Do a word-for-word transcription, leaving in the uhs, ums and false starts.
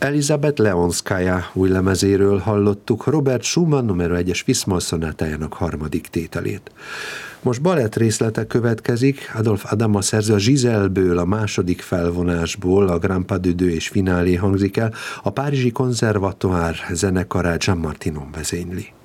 Elizabeth Leonskaya új lemezéről hallottuk Robert Schumann numero egyes Viszmol szonátájának harmadik tételét. Most balett részlete következik, Adolphe Adam a szerző a Giselle-ből, a második felvonásból, a Grand Pas de Deux és finálé hangzik el, a Párizsi Konzervatoire zenekara Gian Martinon vezényli.